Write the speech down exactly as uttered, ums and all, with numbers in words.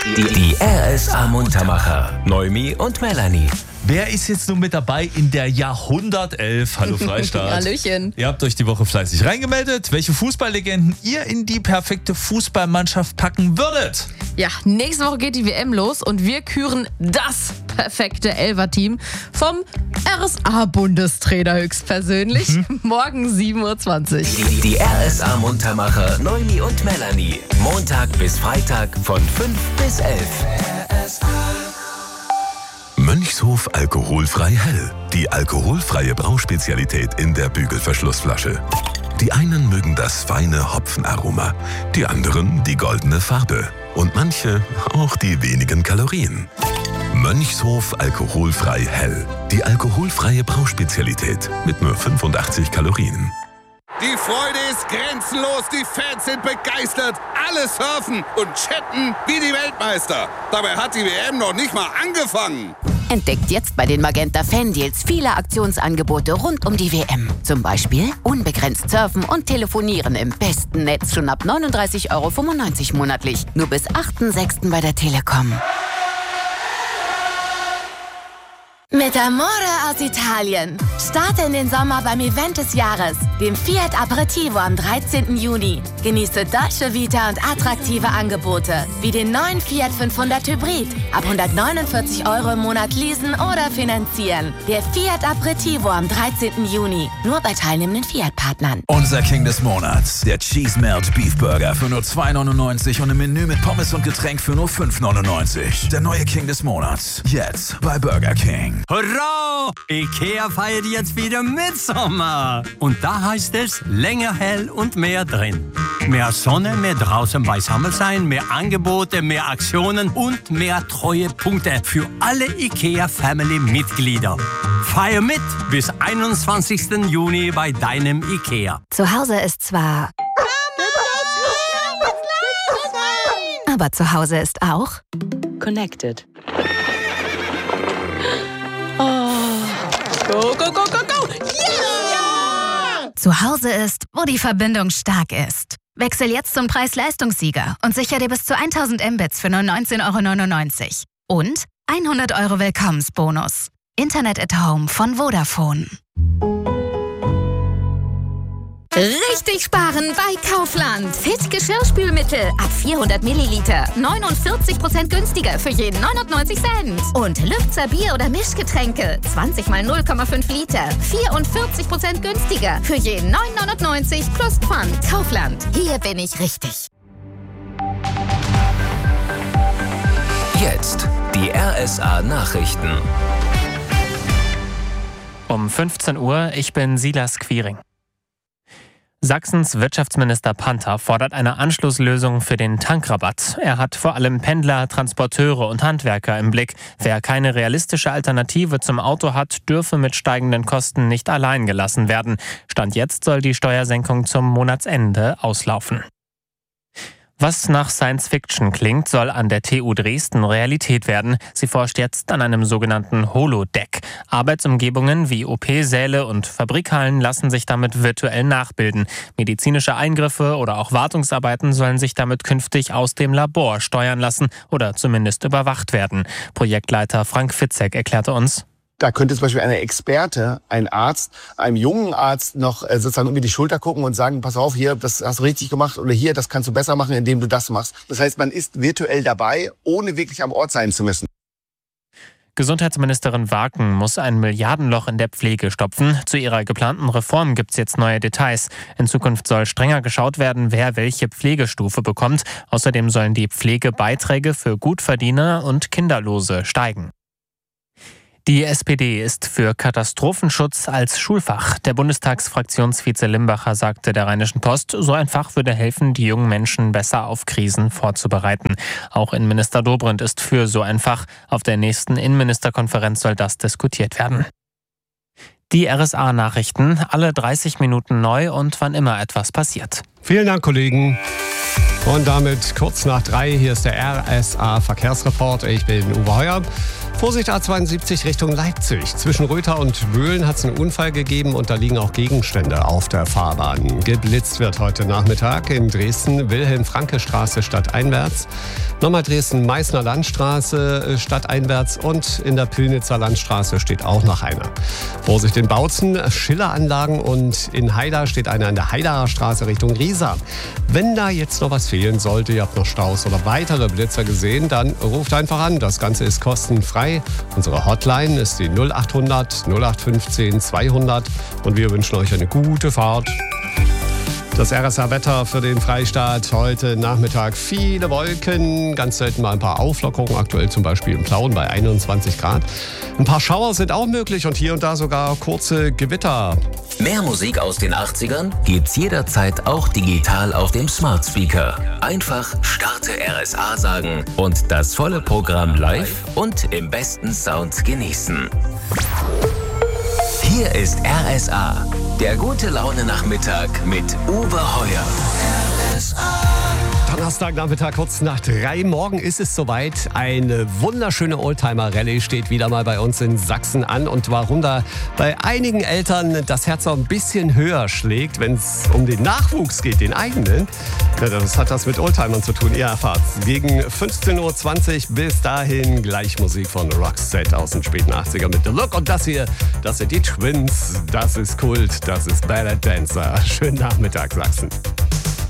Die, die R S A-Muntermacher. Noemi und Melanie. Wer ist jetzt nun mit dabei in der Jahrhundertelf? Hallo Freistaat. Hallöchen. Ihr habt euch die Woche fleißig reingemeldet, welche Fußballlegenden ihr in die perfekte Fußballmannschaft packen würdet. Ja, nächste Woche geht die W M los und wir küren das perfekte Elfer-Team vom R S A-Bundestrainer höchstpersönlich. Mhm. Morgen sieben Uhr zwanzig. Die, die R S A-Muntermacher Noemi und Melanie. Montag bis Freitag von fünf bis elf. Mönchshof alkoholfrei hell. Die alkoholfreie Brauspezialität in der Bügelverschlussflasche. Die einen mögen das feine Hopfenaroma, die anderen die goldene Farbe und manche auch die wenigen Kalorien. Mönchshof alkoholfrei hell. Die alkoholfreie Brauspezialität mit nur fünfundachtzig Kalorien. Die Freude ist grenzenlos, die Fans sind begeistert, alle surfen und chatten wie die Weltmeister. Dabei hat die W M noch nicht mal angefangen. Entdeckt jetzt bei den Magenta Fan-Deals viele Aktionsangebote rund um die W M. Zum Beispiel unbegrenzt surfen und telefonieren im besten Netz schon ab neununddreißig Euro fünfundneunzig monatlich. Nur bis achten sechsten bei der Telekom. Mit Amore aus Italien. Starte in den Sommer beim Event des Jahres, dem Fiat Aperitivo am dreizehnten Juni. Genieße Dolce Vita und attraktive Angebote, wie den neuen Fiat fünfhundert Hybrid. Ab hundertneunundvierzig Euro im Monat leasen oder finanzieren. Der Fiat Aperitivo am dreizehnten Juni. Nur bei teilnehmenden Fiat-Partnern. Unser King des Monats. Der Cheese Melt Beef Burger für nur zwei neunundneunzig und ein Menü mit Pommes und Getränk für nur fünf neunundneunzig. Der neue King des Monats. Jetzt bei Burger King. Hurra! IKEA feiert jetzt wieder Mitsommer. Und da heißt es, länger hell und mehr drin. Mehr Sonne, mehr draußen beisammen sein, mehr Angebote, mehr Aktionen und mehr Treuepunkte für alle IKEA-Family-Mitglieder. Feier mit bis einundzwanzigsten Juni bei deinem IKEA. Zu Hause ist zwar... Aber zu Hause ist auch... Connected. Go, go, go, go, go! Yeah! Zu Hause ist, wo die Verbindung stark ist. Wechsel jetzt zum Preis-Leistungssieger und sichere dir bis zu tausend Mbits für nur neunzehn Euro neunundneunzig. Und hundert Euro Willkommensbonus. Internet at Home von Vodafone. Richtig sparen bei Kaufland. Fit Geschirrspülmittel ab vierhundert Milliliter. neunundvierzig Prozent günstiger für jeden neunundneunzig Cent. Und Lübzer Bier- oder Mischgetränke. zwanzig mal null Komma fünf Liter. vierundvierzig Prozent günstiger für jeden neun neunundneunzig plus Pfand. Kaufland. Hier bin ich richtig. Jetzt die R S A-Nachrichten. Um fünfzehn Uhr, ich bin Silas Quiring. Sachsens Wirtschaftsminister Panther fordert eine Anschlusslösung für den Tankrabatt. Er hat vor allem Pendler, Transporteure und Handwerker im Blick. Wer keine realistische Alternative zum Auto hat, dürfe mit steigenden Kosten nicht allein gelassen werden. Stand jetzt soll die Steuersenkung zum Monatsende auslaufen. Was nach Science Fiction klingt, soll an der T U Dresden Realität werden. Sie forscht jetzt an einem sogenannten Holodeck. Arbeitsumgebungen wie O P-Säle und Fabrikhallen lassen sich damit virtuell nachbilden. Medizinische Eingriffe oder auch Wartungsarbeiten sollen sich damit künftig aus dem Labor steuern lassen oder zumindest überwacht werden. Projektleiter Frank Fitzek erklärte uns: Da könnte zum Beispiel eine Experte, ein Arzt, einem jungen Arzt noch äh, sozusagen über die Schulter gucken und sagen, pass auf, hier, das hast du richtig gemacht oder hier, das kannst du besser machen, indem du das machst. Das heißt, man ist virtuell dabei, ohne wirklich am Ort sein zu müssen. Gesundheitsministerin Waken muss ein Milliardenloch in der Pflege stopfen. Zu ihrer geplanten Reform gibt es jetzt neue Details. In Zukunft soll strenger geschaut werden, wer welche Pflegestufe bekommt. Außerdem sollen die Pflegebeiträge für Gutverdiener und Kinderlose steigen. Die S P D ist für Katastrophenschutz als Schulfach. Der Bundestagsfraktionsvize Limbacher sagte der Rheinischen Post, so ein Fach würde helfen, die jungen Menschen besser auf Krisen vorzubereiten. Auch Innenminister Dobrindt ist für so ein Fach. Auf der nächsten Innenministerkonferenz soll das diskutiert werden. Die R S A-Nachrichten, alle dreißig Minuten neu und wann immer etwas passiert. Vielen Dank, Kollegen. Und damit kurz nach drei, hier ist der R S A-Verkehrsreport. Ich bin Uwe Heuer. Vorsicht A zweiundsiebzig Richtung Leipzig. Zwischen Rötha und Böhlen hat es einen Unfall gegeben und da liegen auch Gegenstände auf der Fahrbahn. Geblitzt wird heute Nachmittag in Dresden Wilhelm-Franke-Straße stadteinwärts. Nochmal Dresden Meißner Landstraße stadteinwärts und in der Pillnitzer Landstraße steht auch noch einer. Vorsicht in Bautzen, Schilleranlagen und in Haida steht einer in der Haidaer Straße Richtung Riesa. Wenn da jetzt noch was fehlen sollte, ihr habt noch Staus oder weitere Blitzer gesehen, dann ruft einfach an. Das Ganze ist kostenfrei. Unsere Hotline ist die null acht hundert null acht fünfzehn zweihundert und wir wünschen euch eine gute Fahrt. Das R S A-Wetter für den Freistaat heute Nachmittag. Viele Wolken, ganz selten mal ein paar Auflockerungen. Aktuell zum Beispiel im Plauen bei einundzwanzig Grad. Ein paar Schauer sind auch möglich und hier und da sogar kurze Gewitter. Mehr Musik aus den achtzigern gibt's jederzeit auch digital auf dem Smart Speaker. Einfach Starte R S A sagen und das volle Programm live und im besten Sound genießen. Hier ist R S A, der gute Laune-Nachmittag mit Uwe Heuer. R S A. Donnerstagnachmittag kurz nach drei. Morgen ist es soweit. Eine wunderschöne Oldtimer-Rallye steht wieder mal bei uns in Sachsen an. Und warum da bei einigen Eltern das Herz auch ein bisschen höher schlägt, wenn es um den Nachwuchs geht, den eigenen, ja, das hat das mit Oldtimern zu tun. Ihr erfahrt's. Gegen fünfzehn Uhr zwanzig bis dahin gleich Musik von Roxette aus den späten achtziger mit The Look. Und das hier, das sind die Twins. Das ist Kult, das ist Ballet Dancer. Schönen Nachmittag, Sachsen.